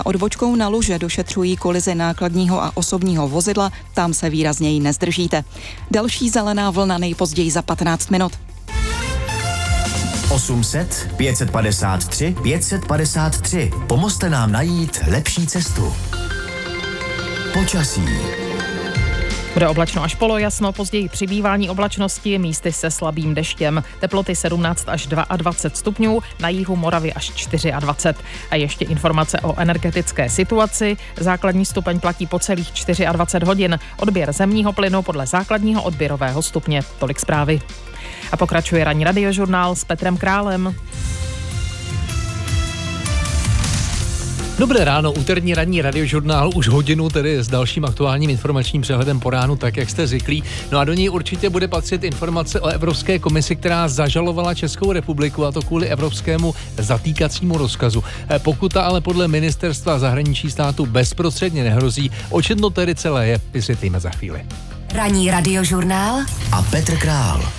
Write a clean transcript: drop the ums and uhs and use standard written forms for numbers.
odbočkou na Luže došetřují kolizi nákladního a osobního vozidla, tam se výrazněji nezdržíte. Další zelená vlna nejpozději za 15 minut. 800 553 553. Pomozte nám najít lepší cestu. Počasí. Bude oblačno až polojasno, později přibývání oblačnosti, místy se slabým deštěm. Teploty 17 až 22 stupňů, na jihu Moravy až 24. A ještě informace o energetické situaci. Základní stupeň platí po celých 24 hodin. Odběr zemního plynu podle základního odběrového stupně. Tolik zprávy. A pokračuje ranní radiožurnál s Petrem Králem. Dobré ráno, úterní ranní radiožurnál, už hodinu tedy s dalším aktuálním informačním přehledem po ránu, tak jak jste zvyklí. No a do něj určitě bude patřit informace o Evropské komisi, která zažalovala Českou republiku, a to kvůli evropskému zatýkacímu rozkazu. Pokuta ale podle ministerstva zahraničí státu bezprostředně nehrozí. O čem to tedy celé je, vysvětlíme za chvíli. Ranní radiožurnál a Petr Král.